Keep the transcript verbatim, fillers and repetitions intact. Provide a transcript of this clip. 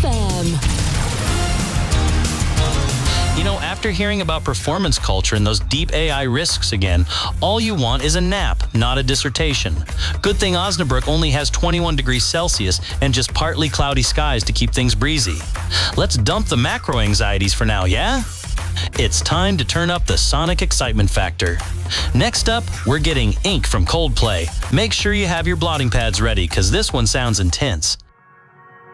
F M. You know, after hearing about performance culture and those deep A I risks again, all you want is a nap, not a dissertation. Good thing Osnabrück only has twenty-one degrees Celsius and just partly cloudy skies to keep things breezy. Let's dump the macro anxieties for now, yeah? It's time to turn up the sonic excitement factor. Next up, we're getting Ink from Coldplay. Make sure you have your blotting pads ready, because this one sounds intense.